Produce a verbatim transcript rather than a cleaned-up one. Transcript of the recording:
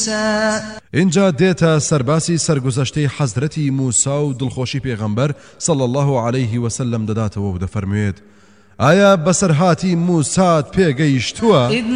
موسى. اینجا دێتە سەرباسی سەرگوزەشتەی حەزرەتی موسا و دڵخۆشی پێغەمبەر صلی الله عليه وسلم دەداتەوە و دەفەرموێت: ئایا بەسەرهاتی موسات پێگەیشتووە؟